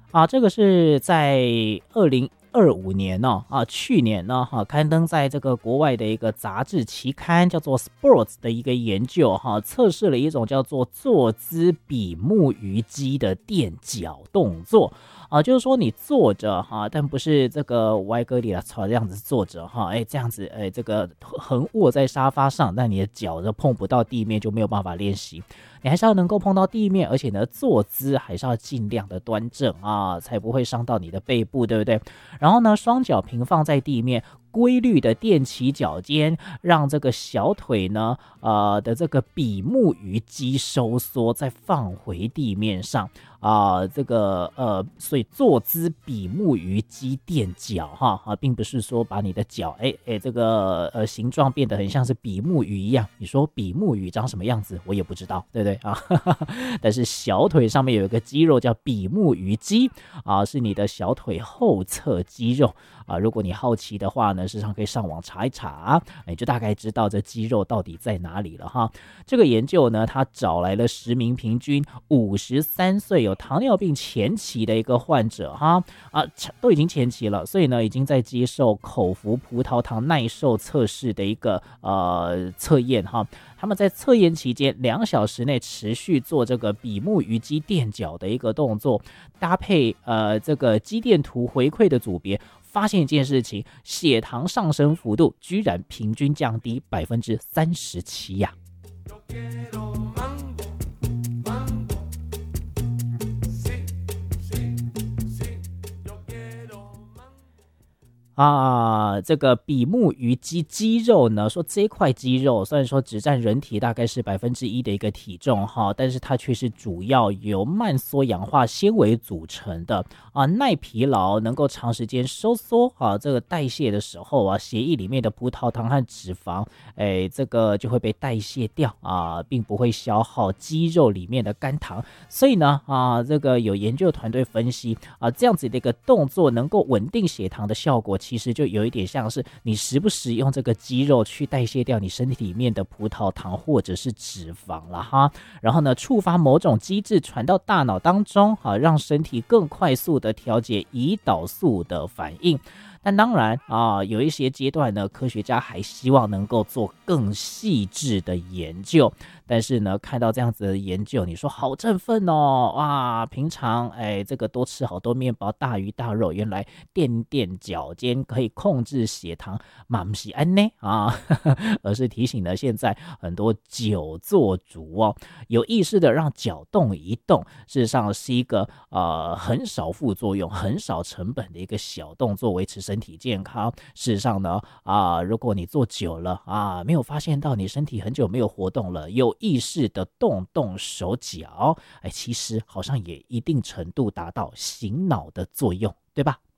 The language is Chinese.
这个是在2025年去年呢刊登在这个国外的一个杂志期刊叫做 Sports 的一个研究测试了一种叫做坐姿比目鱼肌的垫脚动作就是说你坐着但不是这个歪哥里这样子坐着这样子这个横卧在沙发上，但你的脚就碰不到地面，就没有办法练习。你还是要能够碰到地面，而且呢坐姿还是要尽量的端正才不会伤到你的背部，对不对？然后呢双脚平放在地面，规律的踮起脚尖，让这个小腿呢的这个比目鱼肌收缩，再放回地面上所以坐姿比目鱼肌垫脚并不是说把你的脚这个形状变得很像是比目鱼一样。你说比目鱼长什么样子，我也不知道，对不对但是小腿上面有一个肌肉叫比目鱼肌是你的小腿后侧肌肉如果你好奇的话呢，事实上可以上网查一查你就大概知道这肌肉到底在哪里了这个研究呢，他找来了10名平均53岁有糖尿病前期的一个患者都已经前期了，所以呢已经在接受口服葡萄糖耐受测试的一个测验他们在测验期间2小时内持续做这个比目鱼肌垫脚的一个动作，搭配这个肌电图回馈的组别，发现一件事情，血糖上升幅度居然平均降低37%呀。这个比目鱼肌肌肉呢，说这块肌肉虽然说只占人体大概是1%的一个体重但是它却是主要由慢缩氧化纤维组成的耐疲劳，能够长时间收缩这个代谢的时候血液里面的葡萄糖和脂肪这个就会被代谢掉并不会消耗肌肉里面的肝糖。所以呢这个有研究团队分析这样子的一个动作能够稳定血糖的效果，其实就有一点像是你时不时用这个肌肉去代谢掉你身体里面的葡萄糖或者是脂肪了然后呢触发某种机制传到大脑当中让身体更快速的调节胰岛素的反应。但当然有一些阶段呢，科学家还希望能够做更细致的研究。但是呢，看到这样子的研究，你说好振奋哇！平常这个多吃好多面包、大鱼大肉，原来垫脚尖可以控制血糖，嘛不是安呢而是提醒了现在很多久坐族有意识的让脚动一动，事实上是一个很少副作用、很少成本的一个小动作，维持身体健康。事实上呢如果你坐久了没有发现到你身体很久没有活动了，有意识的动手脚其实好像也一定程度达到醒脑的作用，对吧？